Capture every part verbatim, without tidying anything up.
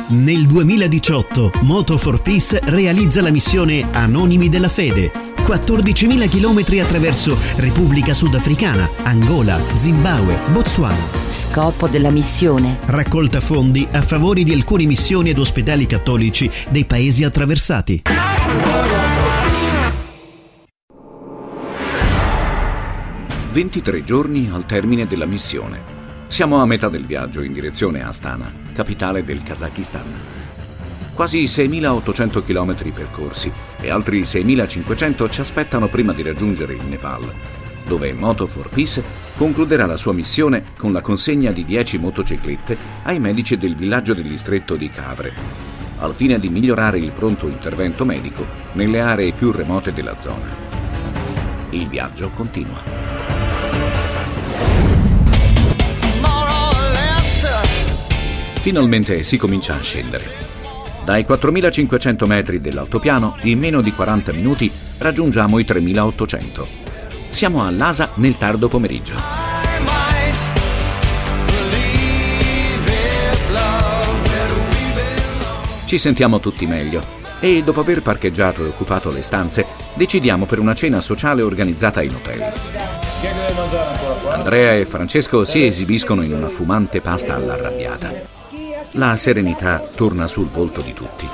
Nel duemiladiciotto Moto for Peace realizza la missione Anonimi della Fede. quattordicimila chilometri attraverso Repubblica Sudafricana, Angola, Zimbabwe, Botswana. Scopo della missione: raccolta fondi a favore di alcune missioni ed ospedali cattolici dei paesi attraversati. ventitré giorni al termine della missione. Siamo a metà del viaggio in direzione Astana, capitale del Kazakistan. Quasi seimilaottocento chilometri percorsi e altri seimilacinquecento ci aspettano prima di raggiungere il Nepal, dove Moto for Peace concluderà la sua missione con la consegna di dieci motociclette ai medici del villaggio del distretto di Kavre, al fine di migliorare il pronto intervento medico nelle aree più remote della zona. Il viaggio continua. Finalmente si comincia a scendere. Dai quattromilacinquecento metri dell'altopiano, in meno di quaranta minuti raggiungiamo i tremilaottocento. Siamo a Lhasa nel tardo pomeriggio. Ci sentiamo tutti meglio e, dopo aver parcheggiato e occupato le stanze, decidiamo per una cena sociale organizzata in hotel. Andrea e Francesco si esibiscono in una fumante pasta all'arrabbiata. La serenità torna sul volto di tutti.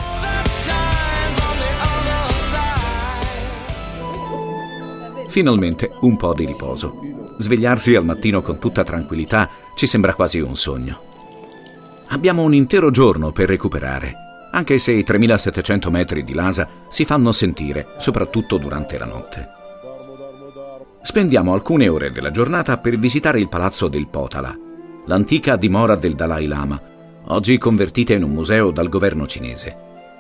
Finalmente un po' di riposo. Svegliarsi al mattino con tutta tranquillità ci sembra quasi un sogno. Abbiamo un intero giorno per recuperare, anche se i tremilasettecento metri di Lhasa si fanno sentire, soprattutto durante la notte. Spendiamo alcune ore della giornata per visitare il palazzo del Potala, l'antica dimora del Dalai Lama, oggi convertita in un museo dal governo cinese.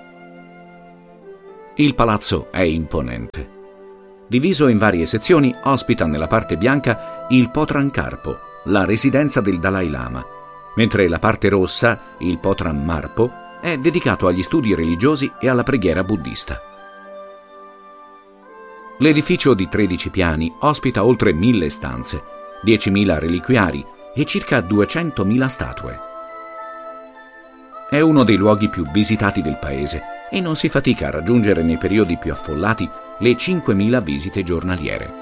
Il palazzo è imponente. Diviso in varie sezioni, ospita nella parte bianca il Potran Karpo, la residenza del Dalai Lama, mentre la parte rossa, il Potran Marpo, è dedicato agli studi religiosi e alla preghiera buddista. L'edificio di tredici piani ospita oltre mille stanze, diecimila reliquiari e circa duecentomila statue. È uno dei luoghi più visitati del paese e non si fatica a raggiungere nei periodi più affollati le cinquemila visite giornaliere.